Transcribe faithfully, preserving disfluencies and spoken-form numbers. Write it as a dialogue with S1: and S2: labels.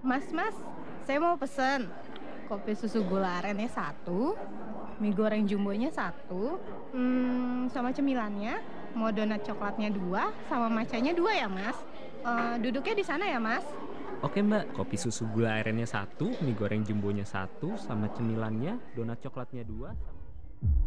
S1: Mas, mas, saya mau pesen kopi susu gula arennya satu, mie goreng jumbonya satu, hmm, sama cemilannya, mau donat coklatnya dua, sama matchanya dua ya mas. Eh, duduknya di sana ya mas.
S2: Oke mbak, kopi susu gula arennya satu, mie goreng jumbonya satu, sama cemilannya, donat coklatnya dua.